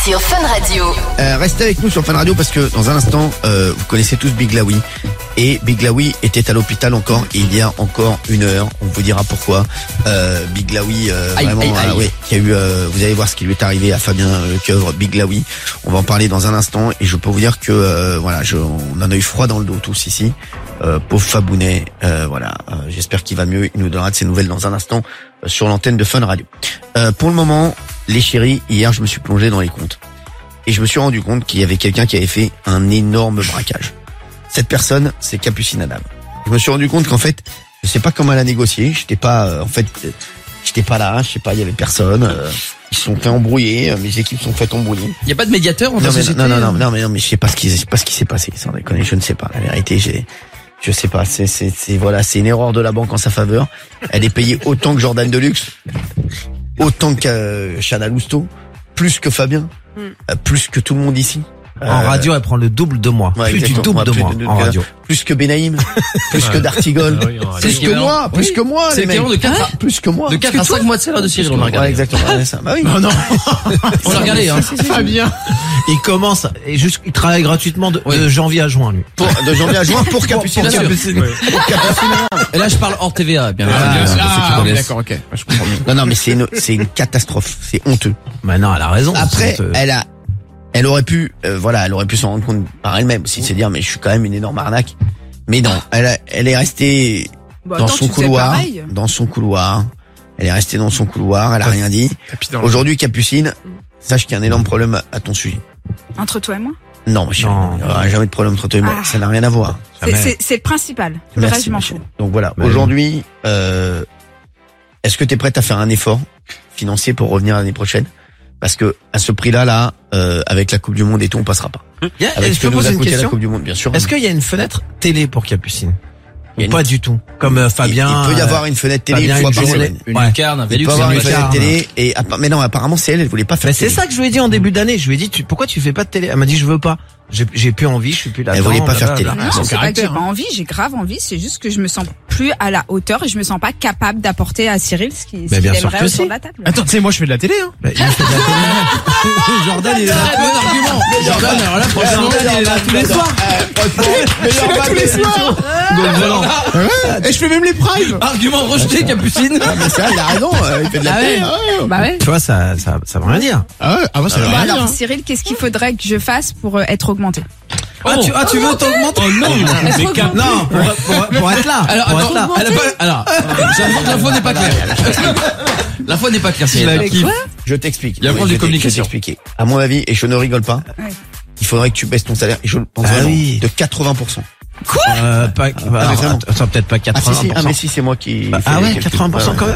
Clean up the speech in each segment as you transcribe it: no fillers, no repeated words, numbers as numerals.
sur Fun Radio. Restez avec nous sur Fun Radio parce que dans un instant, vous connaissez tous Big Laoui. Et Big Laoui était à l'hôpital encore il y a encore 1 heure. On vous dira pourquoi. Big Laoui, vraiment, ouais, qui a eu, vous allez voir ce qui lui est arrivé à Fabien Lecoeuvre, Big Laoui. On va en parler dans un instant et je peux vous dire que on en a eu froid dans le dos tous ici. Pauvre Fabounet, j'espère qu'il va mieux. Il nous donnera de ses nouvelles dans un instant sur l'antenne de Fun Radio. Pour le moment, les chéris, hier je me suis plongé dans les comptes et je me suis rendu compte qu'il y avait quelqu'un qui avait fait un énorme braquage. Cette personne, c'est Capucine Adam. Je me suis rendu compte qu'en fait, je sais pas comment elle a négocié. J'étais pas là. Je sais pas, il y avait personne. Ils se sont fait embrouiller. Mes équipes se sont fait embrouiller. Il y a pas de médiateur dans la société. Non, mais je sais pas ce qui s'est passé. Sans déconner, je ne sais pas. La vérité, je sais pas. C'est une erreur de la banque en sa faveur. Elle est payée autant que Jordan Deluxe, autant que Chana Lousteau, plus que Fabien, plus que tout le monde ici. En radio, elle prend le double de moi. Ouais, plus du double de moi en radio. Plus que Benaïm, plus que D'Artigol, plus que moi, c'est les mecs. De 4 plus que moi. De 4 à 5 mois de salaire de Cyril, on a regardé. Ouais, exactement, c'est ça. Bah oui. Non. On l'a regardé, hein. Fabien. Il commence, il travaille gratuitement de janvier à juin, lui. De janvier à juin pour Capucine. Et là, je parle hors TVA, bien sûr. D'accord, ok. Je comprends bien. Non, mais c'est une catastrophe. C'est honteux. Bah non, elle a raison. Après, elle aurait pu, elle aurait pu s'en rendre compte par elle-même aussi, se dire, mais je suis quand même une énorme arnaque. Mais non, elle est restée dans son couloir. Elle est restée dans son couloir, elle a rien dit. Aujourd'hui, Capucine, sache qu'il y a un énorme problème à ton sujet. Entre toi et moi? Non, il n'y aura jamais de problème entre toi et moi. Ça n'a rien à voir. C'est le principal. Le reste, je m'en fous. Donc voilà. Aujourd'hui, est-ce que tu es prête à faire un effort financier pour revenir l'année prochaine? Parce que à ce prix-là, avec la Coupe du Monde et tout, on passera pas. Avec ce que nous a coûté la Coupe du Monde, bien sûr. Est-ce qu'il y a une fenêtre télé pour Capucine? Ou pas du tout. Comme Fabien. Il peut y avoir une fenêtre télé une fois par semaine. Une lucarne, un Velux. Il peut y avoir une fenêtre télé mais non, apparemment c'est elle voulait pas faire. Mais c'est ça que je lui ai dit en début d'année. Je lui ai dit, pourquoi tu fais pas de télé? Elle m'a dit, je veux pas. J'ai plus envie, je suis plus là. Elle voulait pas faire télé. Non, c'est pas que j'ai pas envie, j'ai grave envie, c'est juste que je me sens plus à la hauteur et je me sens pas capable d'apporter à Cyril ce qu'il aimerait autour de la table. Attends, tu sais, moi je fais de la télé, hein. Il fait de la télé. Jordan, il est là. Très bon argument. Jordan, alors là, franchement, il est là tous les soirs. Tous les soirs. Et je fais même les primes. Argument rejeté, Capucine. Mais ça, il a raison, il fait de la télé. Bah ouais. Tu vois, ça veut rien dire. Ah ouais, moi ça veut rien dire. Alors Cyril, qu'est-ce qu'il faudrait que je fasse pour être augmenté? Tu veux t'augmenter? Oh non, non, pour être là. Alors, j'avoue que l'info n'est pas claire. L'info n'est pas claire, Je t'explique. Il y a un problème de communication. À mon avis, et je ne rigole pas, il faudrait que tu baisses ton salaire, et je pense vraiment, de 80%. Quoi? Attends, peut-être pas 80%. Mais si, c'est moi qui... Ah ouais, 80% quand même.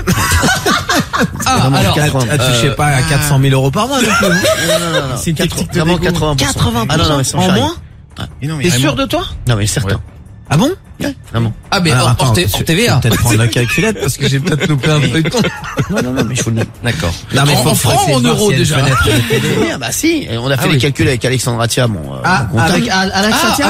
Alors, touchez pas à 400 000 euros par mois, non plus. Non. C'est vraiment 80%. 80%. Ah non, mais sans en charrier. moins? T'es sûr de toi? Non, mais certain. Ah bon? Ouais, vraiment. Ah, mais hors TVA. Peut-être prendre la calculette parce que j'ai peut-être loupé un peu de temps. Non, mais je vous le dis. D'accord. Non, mais en francs ou en euros déjà? Bah si, on a fait les calculs avec Alexandre Atia, mon comptable. Avec Alex Atia?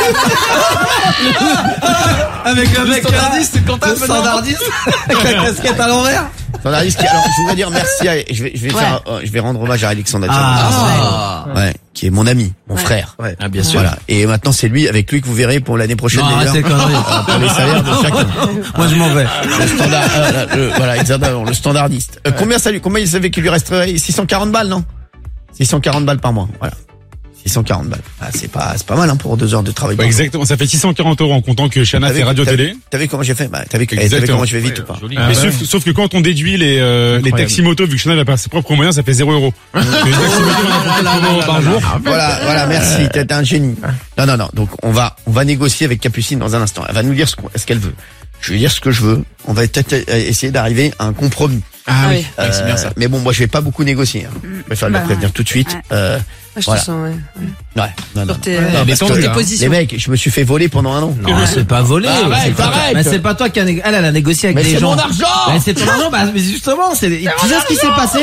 Avec le mec le standardiste avec la casquette à l'envers. Standardiste alors je voudrais dire merci je vais rendre hommage à Alexandre Atia. Ouais, qui est mon ami, mon frère. Ouais. Ah, bien sûr. Voilà. Et maintenant c'est avec lui que vous verrez pour l'année prochaine c'est connerie. pour les salaires de chacun. Moi je m'en vais. Le standard, le standardiste. Combien il savait qu'il lui resterait 640 balles, non? 640 balles par mois. Voilà. 640 balles. Ah, c'est pas mal, hein, pour 2 heures de travail. Ouais, exactement. Ça fait 640 € en comptant que Chana fait radio-télé. T'as vu comment j'ai fait? T'as vu comment je vais vite ou pas? Mais sauf que quand on déduit les taxi-motos, vu que Chana n'a pas ses propres moyens, ça fait 0 €. Les taxi-motos, on a 4 € par jour. Voilà, merci. T'es un génie. Non. Donc, on va négocier avec Capucine dans un instant. Elle va nous dire ce qu'elle veut. Je vais dire ce que je veux. On va peut-être essayer d'arriver à un compromis. Ah oui. C'est bien ça. Mais bon, moi, je vais pas beaucoup négocier, hein. Je préfère le prévenir tout de suite. Je te sens, Ouais. Non. Tes positions. Les mecs, je me suis fait voler pendant 1 an. Non, c'est pas volé. Mais c'est pas toi qui elle a négocié avec les gens. Mais c'est mon argent! C'est ton argent, mais justement, tu sais ce qui s'est passé?